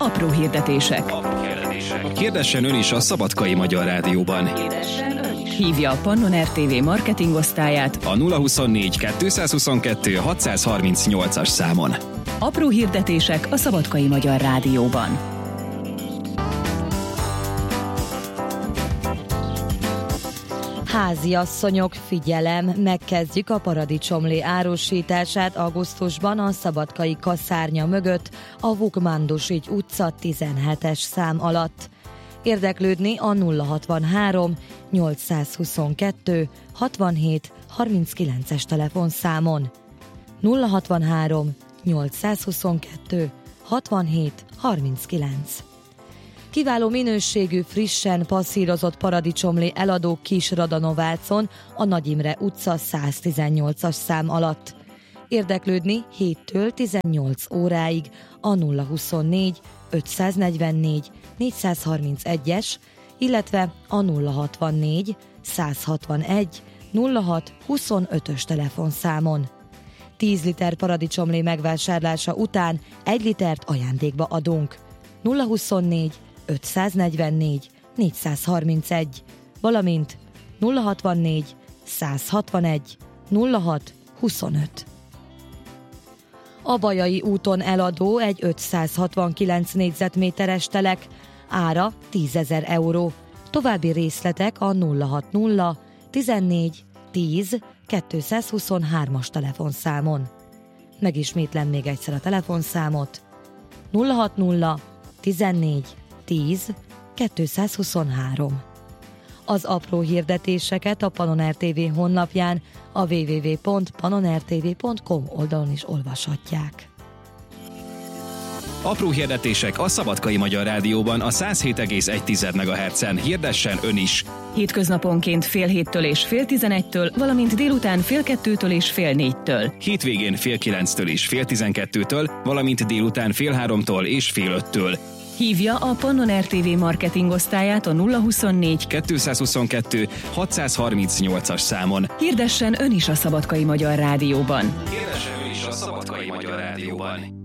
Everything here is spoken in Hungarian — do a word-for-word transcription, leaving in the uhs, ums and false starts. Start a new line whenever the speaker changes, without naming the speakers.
Apró hirdetések.
Apró hirdetések. Hirdessen ön is a Szabadkai Magyar Rádióban.
Hívja a Pannon er té vé marketingosztályát
A nulla huszonnégy kettőszázhuszonkettő hatszázharmincnyolcas számon.
Apró hirdetések a Szabadkai Magyar Rádióban.
Háziasszonyok, figyelem! Megkezdjük a paradicsomlé árusítását augusztusban a szabadkai kaszárnya mögött, a Vukmandosügy utca tizenhetes szám alatt. Érdeklődni a nulla hatvanhárom nyolcszázhuszonkettő hatvanhét harminckilences telefonszámon. nulla hatvanhárom nyolcszázhuszonkettő hatvanhét harminckilenc. Kiváló minőségű, frissen passzírozott paradicsomlé eladó Kisradanovácon, a Nagy Imre utca száztizennyolcas szám alatt. Érdeklődni héttől tizennyolc óráig a nulla huszonnégy ötszáznegyvennégy négyszázharmincegyes, illetve a nulla hatvannégy százhatvanegy nulla hat huszonötös telefonszámon. tíz liter paradicsomlé megvásárlása után egy litert ajándékba adunk. nulla huszonnégy ötszáznegyvennégy négyszázharmincegy, valamint nulla hatvannégy százhatvanegy nulla hat huszonöt. A Bajai úton eladó egy ötszázhatvankilenc négyzetméteres telek, ára tízezer euró. További részletek a nulla hatvannulla tizennégy tíz kétszázhuszonhármas telefonszámon. Megismétlem még egyszer a telefonszámot: nulla hatvannulla tizennégy tíz kétszázhuszonhárom. Az apró hirdetéseket a Pannon er té vé honlapján, a double-u double-u double-u pont pannon er té vé pont com oldalon is olvashatják.
Apró hirdetések a Szabadkai Magyar Rádióban a száz hét egész egy megahertzen. Hirdessen ön is!
Hétköznaponként fél héttől és fél tizenegytől, valamint délután fél kettőtől és fél négytől.
Hétvégén fél kilenctől és fél tizenkettőtől, valamint délután fél háromtól és fél öttől.
Hívja a Pannon er té vé marketingosztályát a nulla huszonnégy
kettőszázhuszonkettő hatszázharmincnyolcas számon.
Hirdessen ön is a Szabadkai Magyar Rádióban.
Hirdessen ön is a Szabadkai Magyar Rádióban.